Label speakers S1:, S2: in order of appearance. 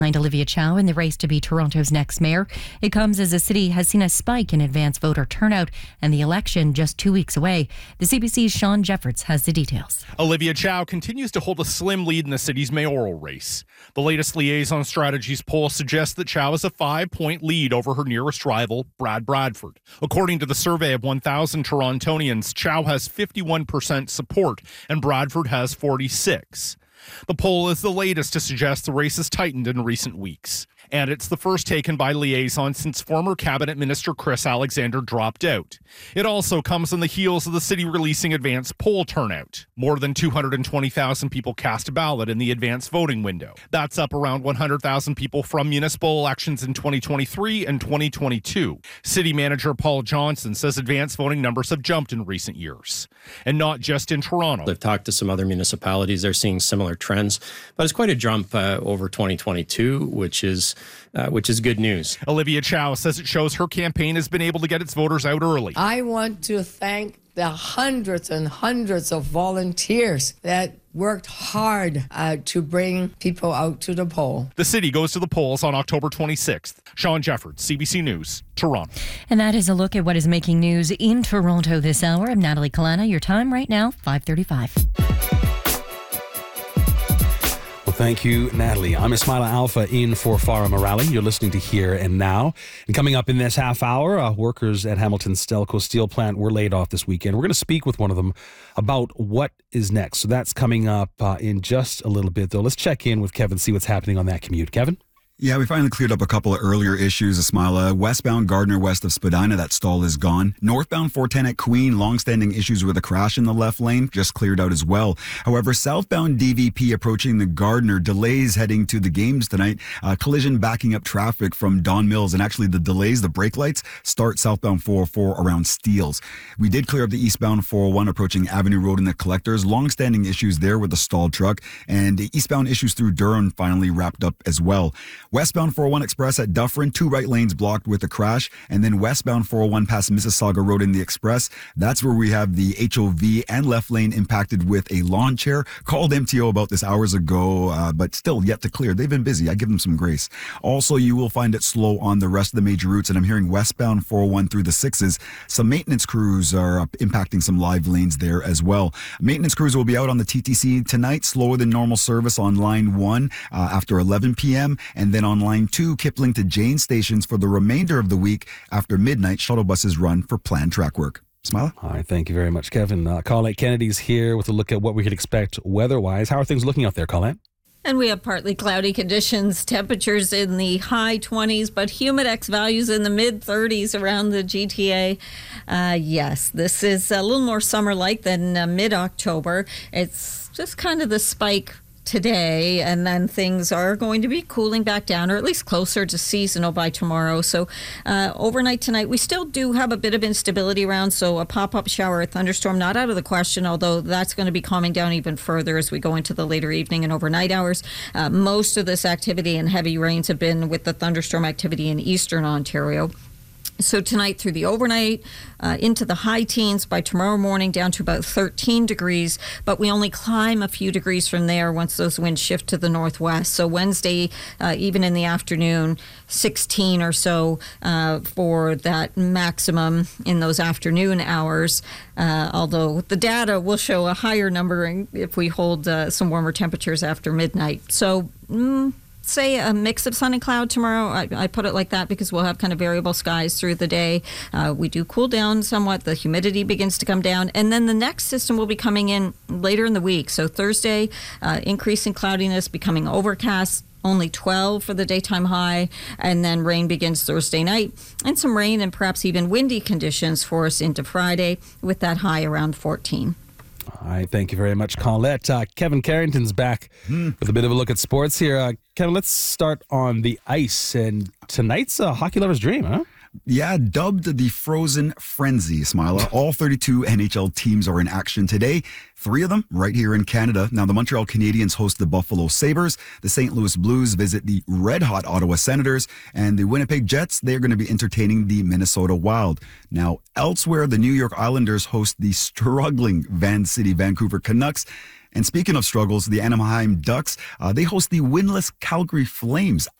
S1: Olivia Chow in the race to be Toronto's next mayor. It comes as the city has seen a spike in advance voter turnout and the election just 2 weeks away. The CBC's Sean Jeffords has the details.
S2: Olivia Chow continues to hold a slim lead in the city's mayoral race. The latest Liaison Strategies poll suggests that Chow has a 5-point lead over her nearest rival, Brad Bradford. According to the survey of 1,000 Torontonians, Chow has 51% support and Bradford has 46%. The poll is the latest to suggest the race has tightened in recent weeks. And it's the first taken by Liaison since former Cabinet Minister Chris Alexander dropped out. It also comes on the heels of the city releasing advanced poll turnout. More than 220,000 people cast a ballot in the advanced voting window. That's up around 100,000 people from municipal elections in 2023 and 2022. City Manager Paul Johnson says advanced voting numbers have jumped in recent years. And not just in Toronto.
S3: I've talked to some other municipalities. They're seeing similar trends, but it's quite a jump over 2022, which is good news.
S2: Olivia Chow says it shows her campaign has been able to get its voters out early.
S4: I want to thank the hundreds and hundreds of volunteers that worked hard to bring people out to the poll.
S2: The city goes to the polls on October 26th. Sean Jeffords, CBC News, Toronto.
S1: And that is a look at what is making news in Toronto this hour. I'm Natalie Kalana. Your time right now, 5:35.
S5: Thank you, Natalie. I'm Ismaila Alpha in for Farah Morali. You're listening to Here and Now. And coming up in this half hour, workers at Hamilton's Stelco Steel Plant were laid off this weekend. We're going to speak with one of them about what is next. So that's coming up in just a little bit, though. Let's check in with Kevin, see what's happening on that commute. Kevin?
S6: Yeah, we finally cleared up a couple of earlier issues, Ismaila. Westbound Gardner west of Spadina, that stall is gone. Northbound 410 at Queen, long-standing issues with a crash in the left lane, just cleared out as well. However, southbound DVP approaching the Gardner, delays heading to the games tonight. Collision backing up traffic from Don Mills, and actually the delays, the brake lights, start southbound 404 around Steeles. We did clear up the eastbound 401 approaching Avenue Road in the Collectors. Long-standing issues there with the stalled truck, and the eastbound issues through Durham finally wrapped up as well. Westbound 401 Express at Dufferin, 2 right lanes blocked with a crash, and then westbound 401 past Mississauga Road in the Express. That's where we have the HOV and left lane impacted with a lawn chair. Called MTO about this hours ago, but still yet to clear. They've been busy. I give them some grace. Also, you will find it slow on the rest of the major routes, and I'm hearing westbound 401 through the 6s. Some maintenance crews are impacting some live lanes there as well. Maintenance crews will be out on the TTC tonight, slower than normal service on line 1 after 11 p.m., and then on line 2, Kipling to Jane stations for the remainder of the week after midnight. Shuttle buses run for planned track work. Smile.
S5: All right, thank you very much, Kevin. Colette Kennedy's here with a look at what we could expect weather-wise. How are things looking out there, Colette?
S7: And we have partly cloudy conditions, temperatures in the high 20s, but Humidex values in the mid 30s around the GTA. Yes, this is a little more summer-like than mid-October. It's just kind of the spike today, and then things are going to be cooling back down, or at least closer to seasonal by tomorrow. So overnight tonight, we still do have a bit of instability around, so a pop-up shower or thunderstorm not out of the question, although that's going to be calming down even further as we go into the later evening and overnight hours. Most of this activity and heavy rains have been with the thunderstorm activity in eastern Ontario. So tonight through the overnight, into the high teens, by tomorrow morning down to about 13 degrees, but we only climb a few degrees from there once those winds shift to the northwest. So Wednesday, even in the afternoon, 16 or so for that maximum in those afternoon hours, although the data will show a higher number if we hold some warmer temperatures after midnight. So say a mix of sun and cloud tomorrow. I put it like that because we'll have kind of variable skies through the day. We do cool down somewhat. The humidity begins to come down. And then the next system will be coming in later in the week. So Thursday, increasing cloudiness, becoming overcast. Only 12 for the daytime high, and then rain begins Thursday night, and some rain and perhaps even windy conditions for us into Friday with that high around 14.
S5: All right, thank you very much, Colette. Kevin Carrington's back with a bit of a look at sports here. Kevin, let's start on the ice, and tonight's a hockey lover's dream, huh?
S6: Yeah, dubbed the Frozen Frenzy, Smiler. All 32 NHL teams are in action today. 3 of them right here in Canada. Now, the Montreal Canadiens host the Buffalo Sabres. The St. Louis Blues visit the red-hot Ottawa Senators. And the Winnipeg Jets, they're going to be entertaining the Minnesota Wild. Now, elsewhere, the New York Islanders host the struggling Vancouver Canucks. And speaking of struggles, the Anaheim Ducks, they host the winless Calgary Flames.